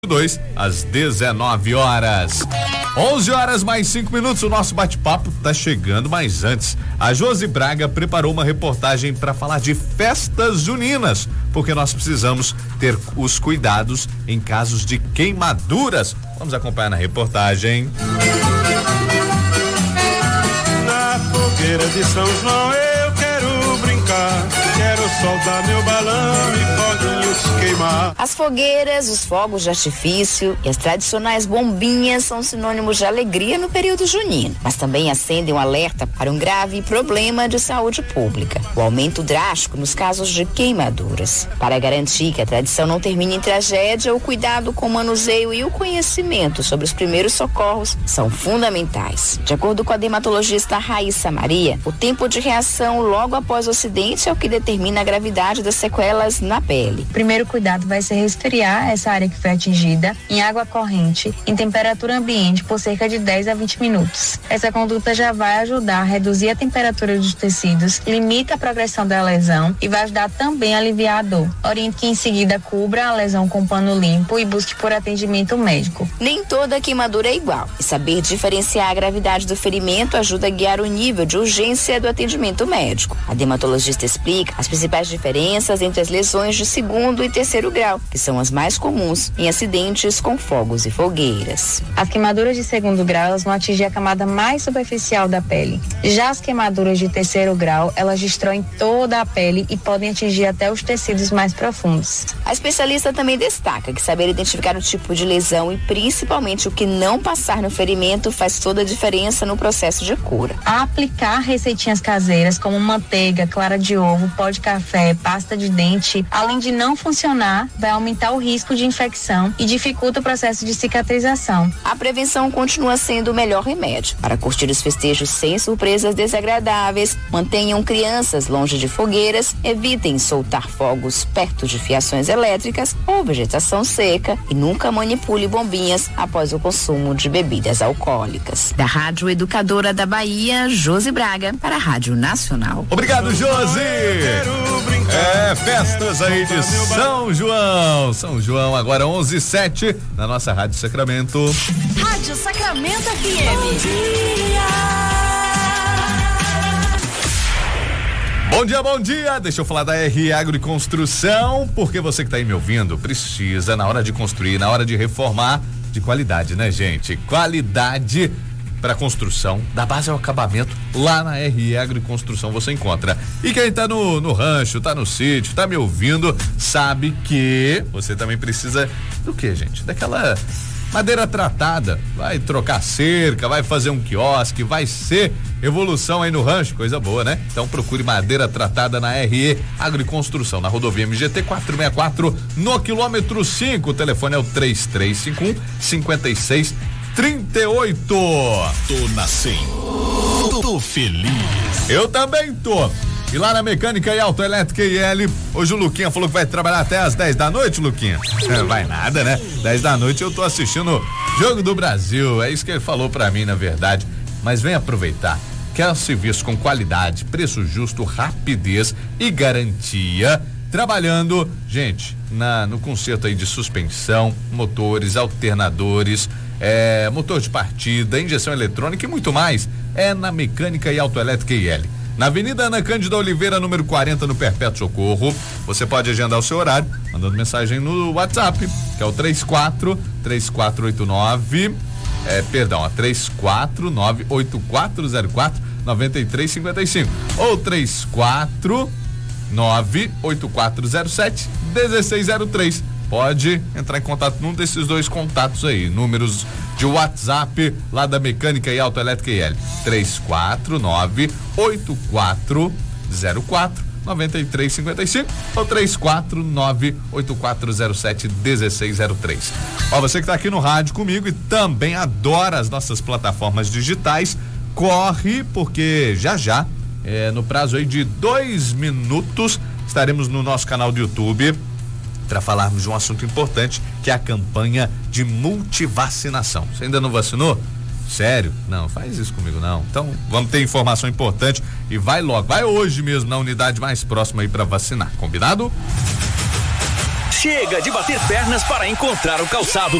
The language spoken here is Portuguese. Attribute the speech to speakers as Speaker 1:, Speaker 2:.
Speaker 1: às 19 horas. 11 horas mais 5 minutos, o nosso bate-papo tá chegando, mas antes, a Josi Braga preparou uma reportagem para falar de festas juninas, porque nós precisamos ter os cuidados em casos de queimaduras. Vamos acompanhar na reportagem.
Speaker 2: Na fogueira de São João eu quero brincar, quero soltar meu balão e foguinhos queimar.
Speaker 3: As fogueiras, os fogos de artifício e as tradicionais bombinhas são sinônimos de alegria no período junino, mas também acendem um alerta para um grave problema de saúde pública: o aumento drástico nos casos de queimaduras. Para garantir que a tradição não termine em tragédia, o cuidado com o manuseio e o conhecimento sobre os primeiros socorros são fundamentais. De acordo com a dermatologista Raíssa Maria, o tempo de reação logo após o acidente é o que determina a gravidade das sequelas na pele.
Speaker 4: O primeiro cuidado vai ser resfriar essa área que foi atingida em água corrente, em temperatura ambiente, por cerca de 10 a 20 minutos. Essa conduta já vai ajudar a reduzir a temperatura dos tecidos, limita a progressão da lesão e vai ajudar também a aliviar a dor. Oriente que em seguida cubra a lesão com pano limpo e busque por atendimento médico.
Speaker 3: Nem toda queimadura é igual, e saber diferenciar a gravidade do ferimento ajuda a guiar o nível de urgência do atendimento médico. A dermatologista explica as principais diferenças entre as lesões de segundo e terceiro grau, que são as mais comuns em acidentes com fogos e fogueiras.
Speaker 4: As queimaduras de segundo grau, elas vão atingir a camada mais superficial da pele. Já as queimaduras de terceiro grau, elas destroem toda a pele e podem atingir até os tecidos mais profundos.
Speaker 3: A especialista também destaca que saber identificar o tipo de lesão e principalmente o que não passar no ferimento faz toda a diferença no processo de cura.
Speaker 4: Aplicar receitinhas caseiras como manteiga, clara de ovo, pó de café, pasta de dente, além de não funcionar, vai aumentar o risco de infecção e dificulta o processo de cicatrização.
Speaker 3: A prevenção continua sendo o melhor remédio. Para curtir os festejos sem surpresas desagradáveis, mantenham crianças longe de fogueiras, evitem soltar fogos perto de fiações elétricas ou vegetação seca e nunca manipule bombinhas após o consumo de bebidas alcoólicas. Da Rádio Educadora da Bahia, Josi Braga, para a Rádio Nacional.
Speaker 1: Obrigado, Josi! Festas aí de São João. São João, agora 11:07 na nossa Rádio Sacramento.
Speaker 5: Rádio Sacramento FM. Bom dia.
Speaker 1: Bom dia, bom dia. Deixa eu falar da RE Agro e Construção, porque você que tá aí me ouvindo precisa, na hora de construir, na hora de reformar, de qualidade, né, gente? Qualidade para construção, da base ao acabamento, lá na RE Agro e Construção você encontra. E quem tá no rancho, tá no sítio, tá me ouvindo, sabe que você também precisa do quê, gente? Daquela madeira tratada. Vai trocar cerca, vai fazer um quiosque, vai ser evolução aí no rancho, coisa boa, né? Então procure madeira tratada na RE Agro e Construção, na rodovia MGT 464, no quilômetro 5. O telefone é o 3351-5638.
Speaker 6: Tô na 100. Tô feliz.
Speaker 1: Eu também tô. E lá na Mecânica e Autoelétrica IL, hoje o Luquinha falou que vai trabalhar até às 10 da noite, Luquinha. Vai nada, né? 10 da noite eu tô assistindo Jogo do Brasil, é isso que ele falou pra mim, na verdade. Mas vem aproveitar. Quer serviço com qualidade, preço justo, rapidez e garantia. Trabalhando, gente, no conserto aí de suspensão, motores, alternadores, motor de partida, injeção eletrônica e muito mais. É na Mecânica e Autoelétrica IL. Na Avenida Ana Cândida Oliveira, número 40, no Perpétuo Socorro. Você pode agendar o seu horário, mandando mensagem no WhatsApp, que é o 3489, 34984049355 ou 3498407-1603. Pode entrar em contato num desses dois contatos aí, números de WhatsApp lá da Mecânica e Autoelétrica IL, 34984049355 ou 3498407-1603. Ó, você que tá aqui no rádio comigo e também adora as nossas plataformas digitais, corre, porque já, no prazo aí de 2 minutos, estaremos no nosso canal do YouTube para falarmos de um assunto importante, que é a campanha de multivacinação. Você ainda não vacinou? Sério? Não, faz isso comigo não. Então, vamos ter informação importante e vai logo, vai hoje mesmo na unidade mais próxima aí para vacinar, combinado?
Speaker 7: Chega de bater pernas para encontrar o calçado